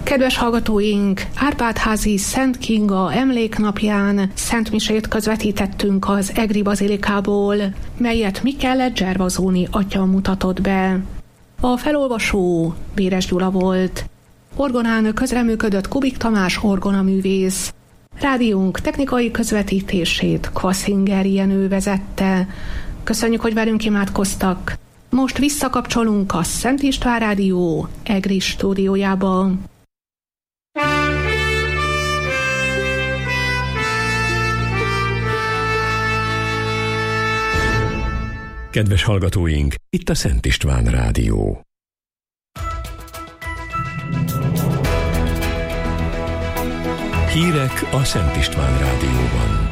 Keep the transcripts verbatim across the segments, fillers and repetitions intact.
Kedves hallgatóink, Árpád-házi Szent Kinga emléknapján szentmisét közvetítettünk az Egri bazilikából, melyet Michele Gervasoni atya mutatott be. A felolvasó Véres Gyula volt. Orgonán közreműködött Kubik Tamás orgonaművész. Rádiónk technikai közvetítését Kvaszinger Jenő vezette. Köszönjük, hogy velünk imádkoztak. Most visszakapcsolunk a Szent István Rádió Egri stúdiójába. Kedves hallgatóink, itt a Szent István Rádió. Hírek a Szent István Rádióban.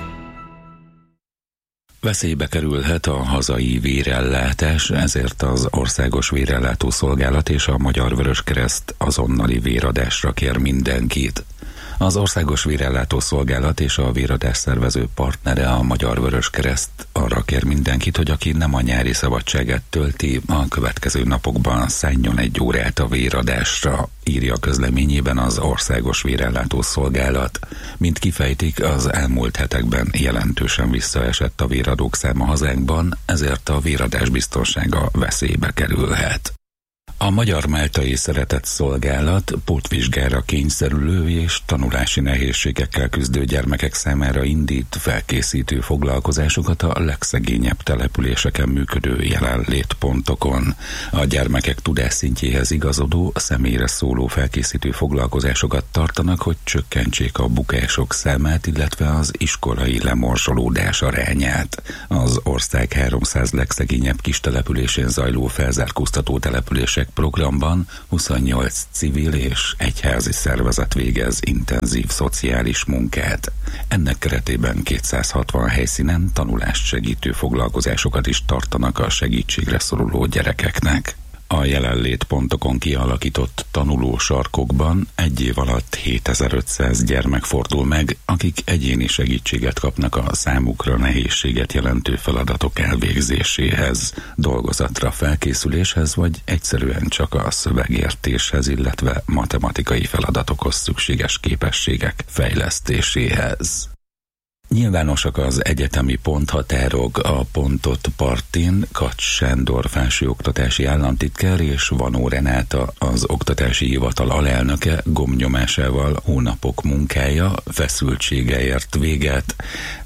Veszélybe kerülhet a hazai vérellátás, ezért az Országos Vérellátó Szolgálat és a Magyar Vöröskereszt azonnali véradásra kér mindenkit. Az Országos Vérellátó Szolgálat és a véradás szervező partnere, a Magyar Vöröskereszt arra kér mindenkit, hogy aki nem a nyári szabadságát tölti, a következő napokban szálljon egy órát a véradásra, írja közleményében az Országos Vérellátó Szolgálat. Mint kifejtik, az elmúlt hetekben jelentősen visszaesett a véradók száma hazánkban, ezért a véradás biztonsága veszélybe kerülhet. A Magyar Máltai Szeretett Szolgálat pótvizsgára kényszerülő és tanulási nehézségekkel küzdő gyermekek számára indít felkészítő foglalkozásokat a legszegényebb településeken működő jelenlétpontokon. A gyermekek tudásszintjéhez igazodó, személyre szóló felkészítő foglalkozásokat tartanak, hogy csökkentsék a bukások számát, illetve az iskolai lemorzsolódás arányát. Az ország háromszáz legszegényebb kistelepülésén zajló felzárkóztató települések programban huszonnyolc civil és egyházi szervezet végez intenzív szociális munkát. Ennek keretében kétszázhatvan helyszínen tanulást segítő foglalkozásokat is tartanak a segítségre szoruló gyerekeknek. A jelenlétpontokon kialakított tanulósarkokban egy év alatt hétezer-ötszáz gyermek fordul meg, akik egyéni segítséget kapnak a számukra nehézséget jelentő feladatok elvégzéséhez, dolgozatra felkészüléshez, vagy egyszerűen csak a szövegértéshez, illetve matematikai feladatokhoz szükséges képességek fejlesztéséhez. Nyilvánosak az egyetemi ponthatárok, a pontot Partin Kacs Sándor felsőoktatási államtitkár és Vanó Renáta, az oktatási hivatal alelnöke gomnyomásával hónapok munkája, feszültsége ért véget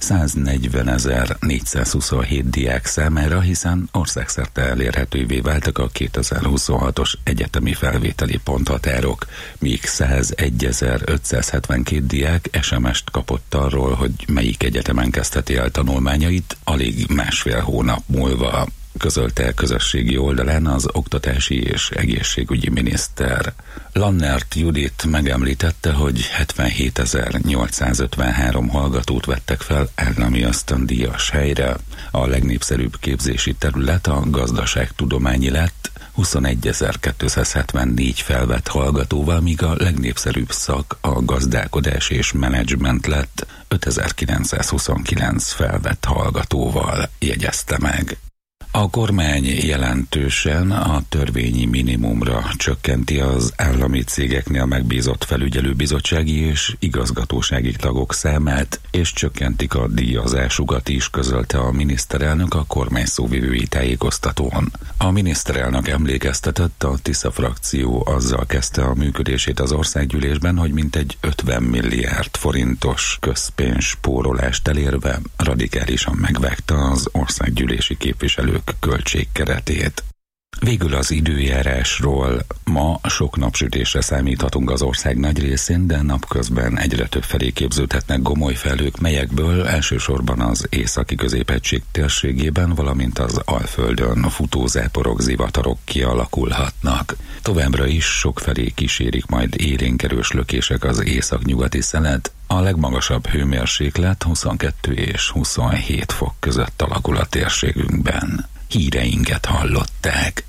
száznegyvenezer-négyszázhuszonhét diák számára, hiszen országszerte elérhetővé váltak a kétezer-huszonhatos egyetemi felvételi ponthatárok, míg százegyezer-ötszázhetvenkét diák es em est kapott arról, hogy melyik egyetemen kezdheti el tanulmányait alig másfél hónap múlva, közölte közösségi oldalán az oktatási és egészségügyi miniszter. Lannert Judit megemlítette, hogy hetvenhétezer-nyolcszázötvenhárom hallgatót vettek fel állami ösztöndíjas helyre. A legnépszerűbb képzési terület a gazdaságtudományi lett, huszonegyezer-kétszázhetvennégy felvett hallgatóval, míg a legnépszerűbb szak a gazdálkodás és menedzsment lett, ötezer-kilencszázhuszonkilenc felvett hallgatóval, jegyezte meg. A kormány jelentősen a törvényi minimumra csökkenti az állami cégeknél megbízott felügyelőbizottsági és igazgatósági tagok számát, és csökkentik a díjazásukat is, közölte a miniszterelnök a kormány szóvivői tájékoztatón. A miniszterelnök emlékeztetett, a Tisza frakció azzal kezdte a működését az országgyűlésben, hogy mintegy ötven milliárd forintos közpénz spórolást elérve radikálisan megvágta az országgyűlési képviselők költségkeretét. Végül az időjárásról. Ma sok napsütésre számíthatunk az ország nagy részén, de napközben egyre több felé képződhetnek gomoly felhők, melyekből elsősorban az északi középhegység térségében, valamint az Alföldön futózáporok, zivatarok kialakulhatnak. Továbbra is sok felé kísérik majd élénk-erős lökések az északnyugati szelet. A legmagasabb hőmérséklet huszonkettő és huszonhét fok között alakul a térségünkben. Híreinket hallották.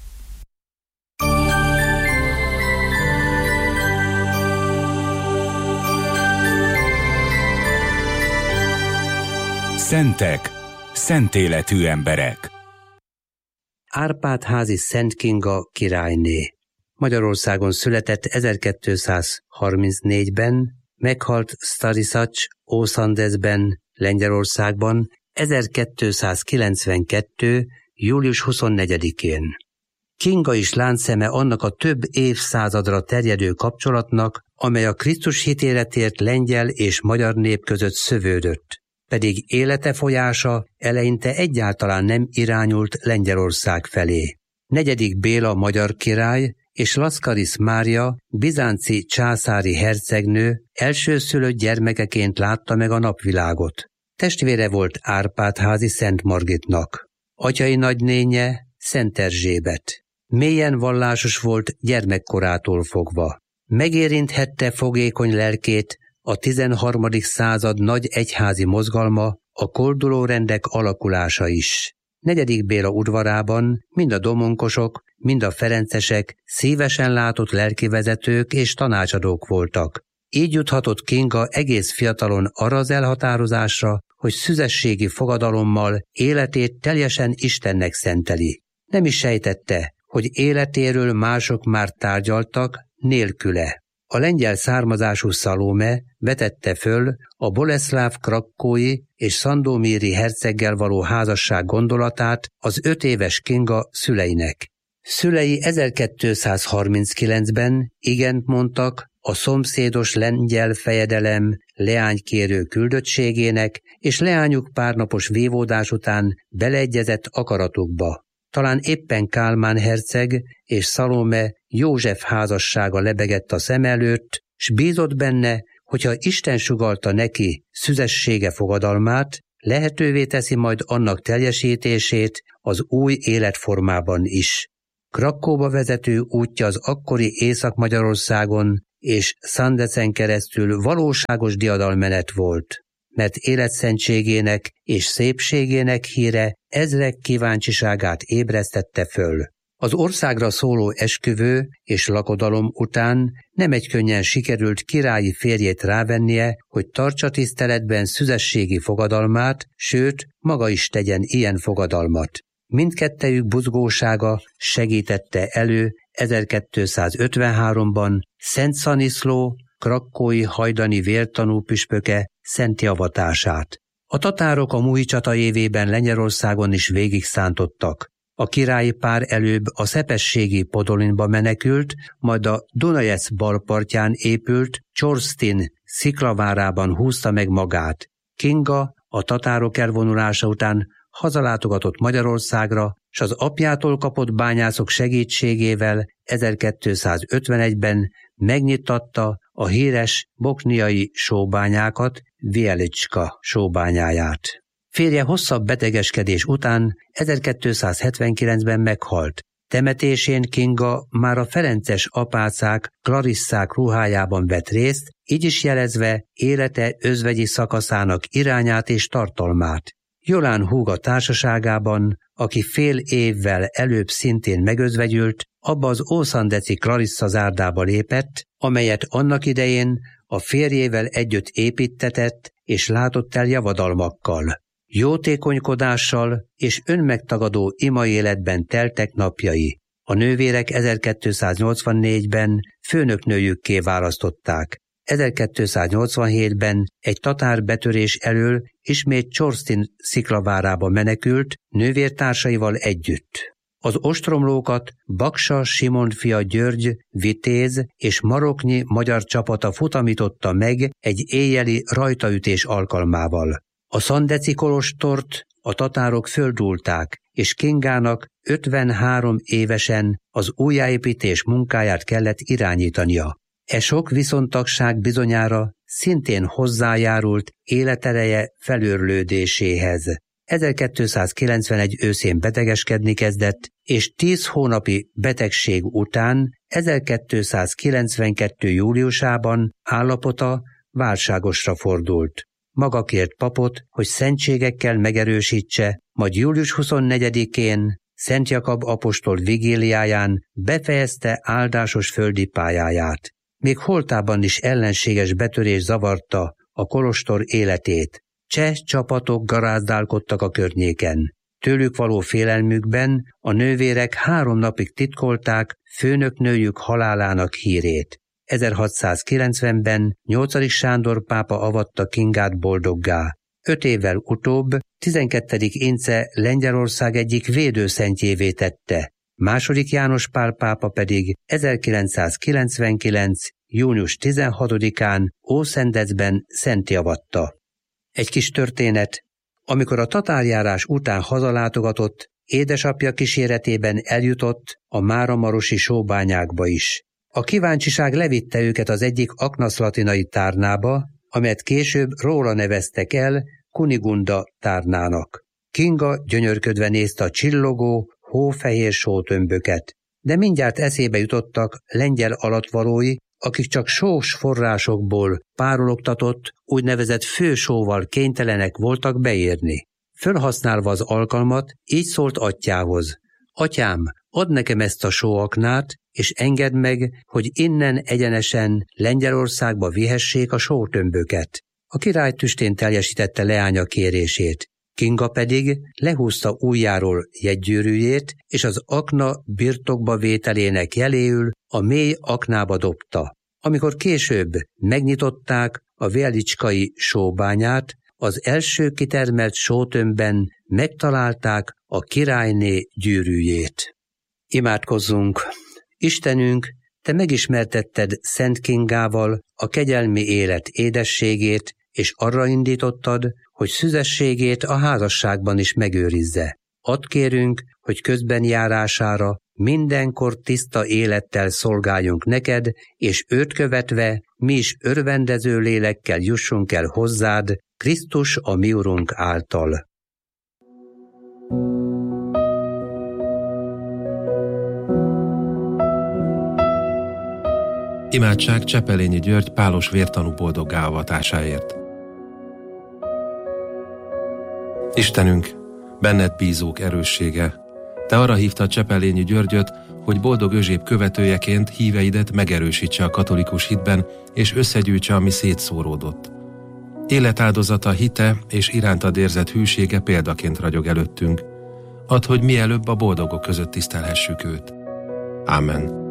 Szentek, szentéletű emberek. Árpád-házi Szent Kinga királyné. Magyarországon született ezerkétszázharmincnégyben, meghalt Starisac Ószandeszben, Lengyelországban ezerkétszázkilencvenkettő. július huszonnegyedikén. Kinga is láncszeme annak a több évszázadra terjedő kapcsolatnak, amely a Krisztus hitéletért lengyel és magyar nép között szövődött, pedig élete folyása eleinte egyáltalán nem irányult Lengyelország felé. Negyedik Béla magyar király és Laszkarisz Mária bizánci császári hercegnő elsőszülött gyermekeként látta meg a napvilágot. Testvére volt Árpád-házi Szent Margitnak. Atyai nagynénye Szent Erzsébet. Mélyen vallásos volt gyermekkorától fogva. Megérinthette fogékony lelkét a tizenharmadik század nagy egyházi mozgalma, a koldulórendek alakulása is. Negyedik Béla udvarában mind a domonkosok, mind a ferencesek szívesen látott lelkivezetők és tanácsadók voltak. Így juthatott Kinga egész fiatalon arra az elhatározásra, hogy szüzességi fogadalommal életét teljesen Istennek szenteli. Nem is sejtette, hogy életéről mások már tárgyaltak nélküle. A lengyel származású Szalóme vetette föl a Boleszláv krakkói és szandomíri herceggel való házasság gondolatát az öt éves Kinga szüleinek. Szülei ezerkétszázharminckilencben igent mondtak a szomszédos lengyel fejedelem leánykérő küldöttségének, és leányuk párnapos vívódás után beleegyezett akaratukba. Talán éppen Kálmán herceg és Szalóme József házassága lebegett a szem előtt, s bízott benne, hogyha Isten sugallta neki szüzessége fogadalmát, lehetővé teszi majd annak teljesítését az új életformában is. Krakkóba vezető útja az akkori Észak-Magyarországon és Szandecen keresztül valóságos diadalmenet volt, mert életszentségének és szépségének híre ezrek kíváncsiságát ébresztette föl. Az országra szóló esküvő és lakodalom után nem egykönnyen sikerült királyi férjét rávennie, hogy tartsa tiszteletben szüzességi fogadalmát, sőt, maga is tegyen ilyen fogadalmat. Mindkettejük buzgósága segítette elő ezerkétszázötvenháromban Szent Szaniszló, krakkói hajdani vértanú püspöke szenti avatását. A tatárok a Muhi csata évében Lengyelországon is végig szántottak. A királyi pár előbb a szepességi Podolinba menekült, majd a Dunajec balpartján épült Csorstin sziklavárában húzta meg magát. Kinga a tatárok elvonulása után hazalátogatott Magyarországra, s az apjától kapott bányászok segítségével ezerkétszázötvenegyben megnyitatta a híres bokniai sóbányákat, Vielicska sóbányáját. Férje hosszabb betegeskedés után ezerkétszázhetvenkilencben meghalt. Temetésén Kinga már a ferences apácák, klarisszák ruhájában vett részt, így is jelezve élete özvegyi szakaszának irányát és tartalmát. Jolán húga társaságában, aki fél évvel előbb szintén megözvegyült, abba az ószandeci Clarissa zárdába lépett, amelyet annak idején a férjével együtt építtetett és látott el javadalmakkal. Jótékonykodással és önmegtagadó imaéletben teltek napjai. A nővérek ezerkétszáznyolcvannégyben főnöknőjükké választották. ezerkétszáznyolcvanhétben egy tatár betörés elől ismét Csorstin sziklavárába menekült nővértársaival együtt. Az ostromlókat Baksa Simon fia György, vitéz és maroknyi magyar csapata futamította meg egy éjjeli rajtaütés alkalmával. A szandeci kolostort a tatárok földúlták, és Kingának ötvenhárom évesen az újjáépítés munkáját kellett irányítania. E sok viszontagság bizonyára szintén hozzájárult életereje felőrlődéséhez. ezerkétszázkilencvenegy őszén betegeskedni kezdett, és tíz hónapi betegség után ezerkétszázkilencvenkettő júliusában állapota válságosra fordult. Maga kért papot, hogy szentségekkel megerősítse, majd július huszonnegyedikén Szent Jakab apostol vigíliáján befejezte áldásos földi pályáját. Még holtában is ellenséges betörés zavarta a kolostor életét. Cseh csapatok garázdálkodtak a környéken. Tőlük való félelmükben a nővérek három napig titkolták főnöknőjük halálának hírét. ezerhatszázkilencvenben nyolcadik Sándor pápa avatta Kingát boldoggá. Öt évvel utóbb tizenkettedik Ince Lengyelország egyik védőszentjévé tette, második János Pál pápa pedig ezerkilencszázkilencvenkilenc. június tizenhatodikán Ószentecben szentté avatta. Egy kis történet: amikor a tatárjárás után hazalátogatott, édesapja kíséretében eljutott a máramarosi sóbányákba is. A kíváncsiság levitte őket az egyik aknaszlatinai tárnába, amelyet később róla neveztek el Kunigunda tárnának. Kinga gyönyörködve nézte a csillogó, hófehér sótömböket, de mindjárt eszébe jutottak lengyel alattvalói, akik csak sós forrásokból párologtatott, úgynevezett fősóval kénytelenek voltak beérni. Fölhasználva az alkalmat, így szólt atyához: atyám, add nekem ezt a sóaknát, és engedd meg, hogy innen egyenesen Lengyelországba vihessék a sótömböket. A király tüstén teljesítette leánya kérését. Kinga pedig lehúzta ujjáról jegygyűrűjét, és az akna birtokba vételének jeléül a mély aknába dobta. Amikor később megnyitották a Vélicskai sóbányát, az első kitermelt sótömbben megtalálták a királyné gyűrűjét. Imádkozzunk! Istenünk, Te megismertetted Szent Kingával a kegyelmi élet édességét, és arra indítottad, hogy szüzességét a házasságban is megőrizze. Add kérünk, hogy közben járására mindenkor tiszta élettel szolgáljunk neked, és őt követve mi is örvendező lélekkel jussunk el hozzád, Krisztus a mi Urunk által. Imádság Csepelényi György pálos vértanú boldoggá avatásáért. Istenünk, benned bízók erőssége, Te arra hívtad Csepelényi Györgyöt, hogy boldog Özséb követőjeként híveidet megerősítse a katolikus hitben, és összegyűjtse, ami szétszóródott. Életáldozata, hite és irántad érzett hűsége példaként ragyog előttünk. Add, hogy mielőbb a boldogok között tisztelhessük őt. Ámen.